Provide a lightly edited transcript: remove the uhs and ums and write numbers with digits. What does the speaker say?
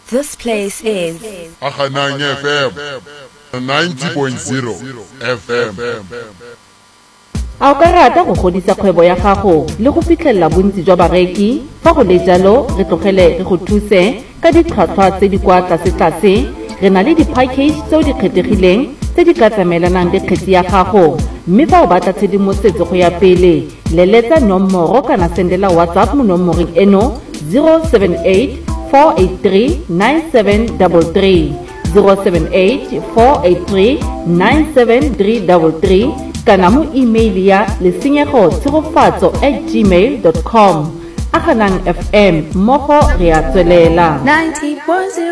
This place is Akhanang FM 90.0 FM. A ka rata go godisa kgwebo ya gago le go fitlhella bontsi jwa bareki fa go le jalo re tlogele re go thuse ka ditlhwatlhwa tse di kwa tlase re na le di-package tseo di kgethegileng tse di ka tsamaelanang le kgetse ya gago mme fa o batla tshedimosetso go ya pele leletsa nomoro kana sendela WhatsApp mo nomoreng eno 078 483 9733 078 483 97333 kana mo email ya lesenyego-tshegofatso@gmail.com. Akhanang FM mogo re a tswelela 90.0